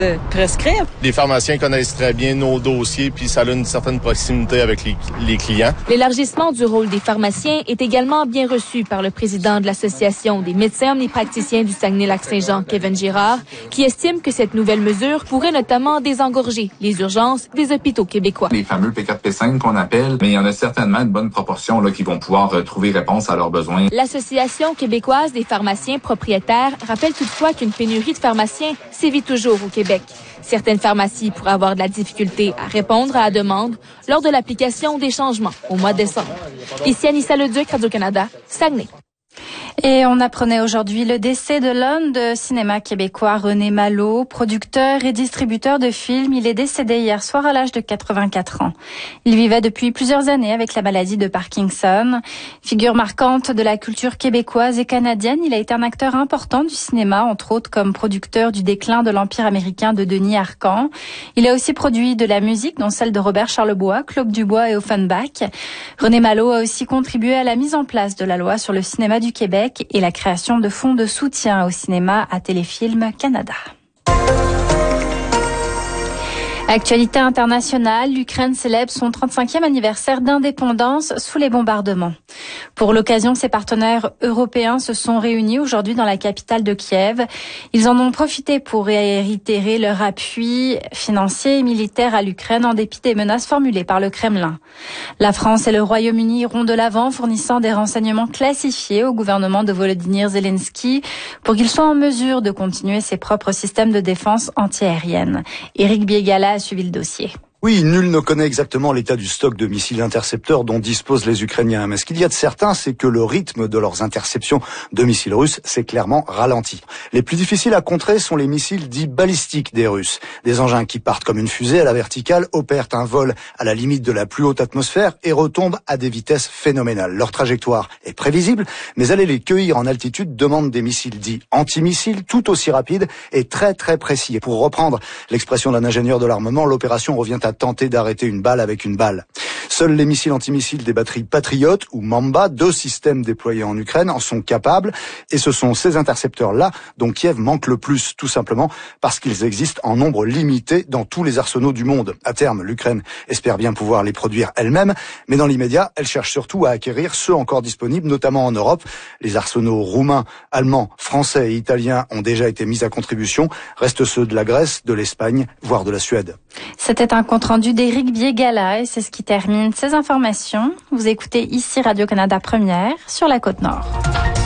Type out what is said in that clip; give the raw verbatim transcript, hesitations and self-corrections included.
de prescrire. Les pharmaciens connaissent très bien nos dossiers, puis ça a une certaine proximité avec les, les clients. L'élargissement du rôle des pharmaciens est également bien reçu par le président de l'Association des médecins omnipraticiens du Saguenay-Lac-Saint-Jean, Kevin Girard, qui estime que cette nouvelle mesure pourrait notamment désengorger les urgences des hôpitaux québécois. Les fameux P quatre P cinq qu'on appelle, mais il y en a certainement une bonne proportion là, qui vont pouvoir euh, trouver réponse à leurs besoins. L'Association québécoise des pharmaciens propriétaires rappelle toutefois qu'une pénurie de pharmaciens sévit toujours au Québec. Certaines pharmacies pourraient avoir de la difficulté à répondre à la demande lors de l'application des changements au mois de décembre. Ici Anissa Leduc, Radio-Canada, Saguenay. Et on apprenait aujourd'hui le décès de l'homme de cinéma québécois René Malo, producteur et distributeur de films. Il est décédé hier soir à l'âge de quatre-vingt-quatre ans. Il vivait depuis plusieurs années avec la maladie de Parkinson. Figure marquante de la culture québécoise et canadienne, il a été un acteur important du cinéma, entre autres comme producteur du déclin de l'Empire américain de Denis Arcand. Il a aussi produit de la musique, dont celle de Robert Charlebois, Claude Dubois et Offenbach. René Malo a aussi contribué à la mise en place de la loi sur le cinéma du Québec et la création de fonds de soutien au cinéma à Téléfilm Canada. Actualité internationale, l'Ukraine célèbre son trente-cinquième anniversaire d'indépendance sous les bombardements. Pour l'occasion, ses partenaires européens se sont réunis aujourd'hui dans la capitale de Kiev. Ils en ont profité pour réitérer leur appui financier et militaire à l'Ukraine en dépit des menaces formulées par le Kremlin. La France et le Royaume-Uni iront de l'avant, fournissant des renseignements classifiés au gouvernement de Volodymyr Zelensky pour qu'il soit en mesure de continuer ses propres systèmes de défense antiaérienne. Éric Biégala a suivi le dossier. Oui, nul ne connaît exactement l'état du stock de missiles intercepteurs dont disposent les Ukrainiens. Mais ce qu'il y a de certain, c'est que le rythme de leurs interceptions de missiles russes s'est clairement ralenti. Les plus difficiles à contrer sont les missiles dits balistiques des Russes. Des engins qui partent comme une fusée à la verticale, opèrent un vol à la limite de la plus haute atmosphère et retombent à des vitesses phénoménales. Leur trajectoire est prévisible, mais aller les cueillir en altitude demande des missiles dits antimissiles tout aussi rapides et très très précis. Et pour reprendre l'expression d'un ingénieur de l'armement, l'opération revient à tenter d'arrêter une balle avec une balle. Seuls les missiles antimissiles des batteries Patriot ou Mamba, deux systèmes déployés en Ukraine, en sont capables. Et ce sont ces intercepteurs-là dont Kiev manque le plus, tout simplement parce qu'ils existent en nombre limité dans tous les arsenaux du monde. À terme, l'Ukraine espère bien pouvoir les produire elle-même, mais dans l'immédiat, elle cherche surtout à acquérir ceux encore disponibles, notamment en Europe. Les arsenaux roumains, allemands, français et italiens ont déjà été mis à contribution. Restent ceux de la Grèce, de l'Espagne, voire de la Suède. C'était un compte rendu d'Éric Biégala et c'est ce qui termine ces informations. Vous écoutez ici Radio-Canada Première sur la Côte-Nord.